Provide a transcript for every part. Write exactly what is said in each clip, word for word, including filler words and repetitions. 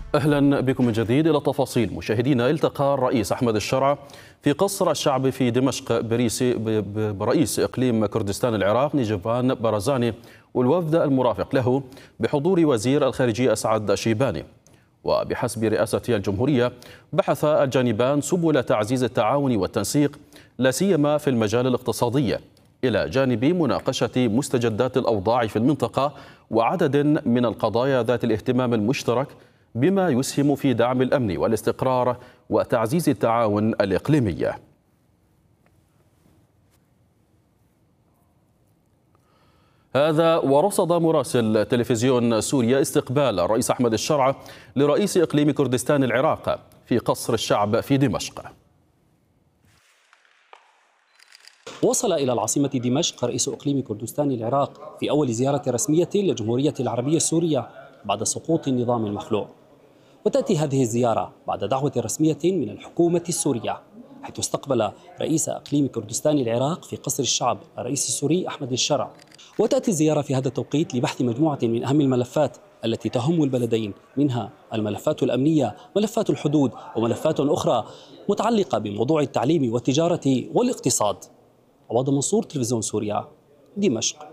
أهلا بكم من جديد. إلى التفاصيل مشاهدينا. التقى الرئيس أحمد الشرع في قصر الشعب في دمشق برئيس إقليم كردستان العراق نيجيفان برزاني والوفد المرافق له بحضور وزير الخارجية أسعد شيباني. وبحسب رئاسة الجمهورية بحث الجانبان سبل تعزيز التعاون والتنسيق لا سيما في المجال الاقتصادي، إلى جانب مناقشة مستجدات الأوضاع في المنطقة وعدد من القضايا ذات الاهتمام المشترك بما يسهم في دعم الأمن والاستقرار وتعزيز التعاون الإقليمي. هذا ورصد مراسل تلفزيون سوريا استقبال الرئيس أحمد الشرع لرئيس إقليم كردستان العراق في قصر الشعب في دمشق. وصل إلى العاصمة دمشق رئيس إقليم كردستان العراق في أول زيارة رسمية للجمهورية العربية السورية بعد سقوط النظام المخلوع. وتأتي هذه الزيارة بعد دعوة رسمية من الحكومة السورية، حيث استقبل رئيس إقليم كردستان العراق في قصر الشعب الرئيس السوري أحمد الشرع. وتأتي الزيارة في هذا التوقيت لبحث مجموعة من أهم الملفات التي تهم البلدين، منها الملفات الأمنية، ملفات الحدود، وملفات أخرى متعلقة بموضوع التعليم والتجارة والاقتصاد. عوض منصور، تلفزيون سوريا، دمشق.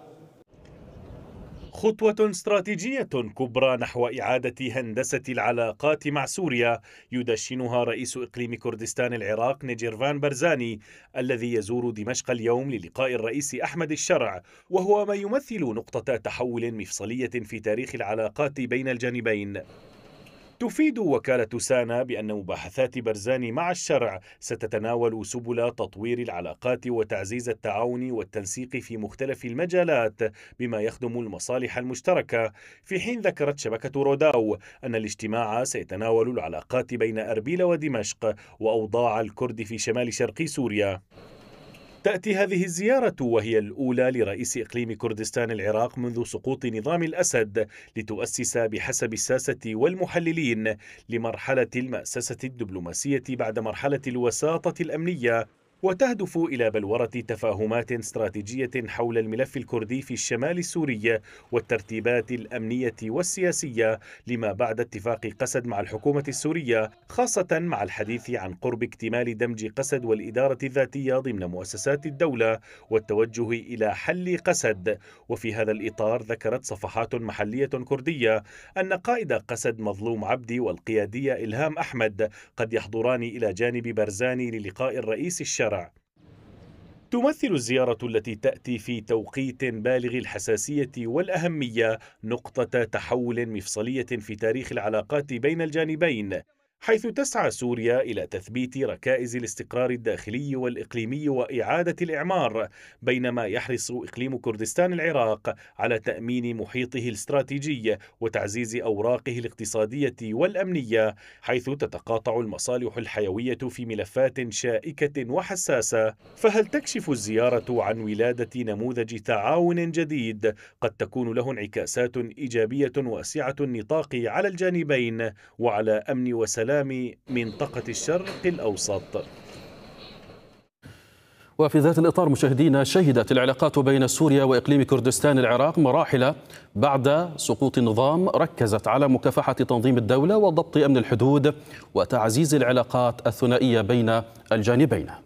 خطوة استراتيجية كبرى نحو إعادة هندسة العلاقات مع سوريا يدشنها رئيس إقليم كردستان العراق نيجيفان برزاني الذي يزور دمشق اليوم للقاء الرئيس أحمد الشرع، وهو ما يمثل نقطة تحول مفصلية في تاريخ العلاقات بين الجانبين. تفيد وكالة سانا بأن مباحثات برزاني مع الشرع ستتناول سبل تطوير العلاقات وتعزيز التعاون والتنسيق في مختلف المجالات بما يخدم المصالح المشتركة، في حين ذكرت شبكة روداو أن الاجتماع سيتناول العلاقات بين أربيل ودمشق وأوضاع الكرد في شمال شرق سوريا. تأتي هذه الزيارة وهي الأولى لرئيس إقليم كردستان العراق منذ سقوط نظام الأسد، لتؤسس بحسب الساسة والمحللين لمرحلة المأسسة الدبلوماسية بعد مرحلة الوساطة الأمنية، وتهدف إلى بلورة تفاهمات استراتيجية حول الملف الكردي في الشمال السوري والترتيبات الأمنية والسياسية لما بعد اتفاق قسد مع الحكومة السورية، خاصة مع الحديث عن قرب اكتمال دمج قسد والإدارة الذاتية ضمن مؤسسات الدولة والتوجه إلى حل قسد. وفي هذا الإطار ذكرت صفحات محلية كردية أن قائد قسد مظلوم عبدي والقيادية إلهام أحمد قد يحضران إلى جانب برزاني للقاء الرئيس الشرع. تمثل الزيارة التي تأتي في توقيت بالغ الحساسية والأهمية نقطة تحول مفصلية في تاريخ العلاقات بين الجانبين، حيث تسعى سوريا إلى تثبيت ركائز الاستقرار الداخلي والإقليمي وإعادة الإعمار، بينما يحرص إقليم كردستان العراق على تأمين محيطه الاستراتيجي وتعزيز أوراقه الاقتصادية والأمنية، حيث تتقاطع المصالح الحيوية في ملفات شائكة وحساسة. فهل تكشف الزيارة عن ولادة نموذج تعاون جديد قد تكون له انعكاسات إيجابية واسعة النطاق على الجانبين وعلى أمن وسلام منطقة الشرق الأوسط؟ وفي ذات الإطار مشاهدينا، شهدت العلاقات بين سوريا وإقليم كردستان العراق مراحل بعد سقوط النظام ركزت على مكافحة تنظيم الدولة وضبط أمن الحدود وتعزيز العلاقات الثنائية بين الجانبين.